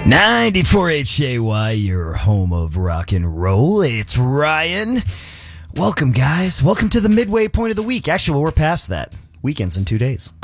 94 HJY, your home of rock and roll. It's Ryan. Welcome, guys. Welcome to the midway point of the week. Actually, we're past that. Weekend's in 2 days.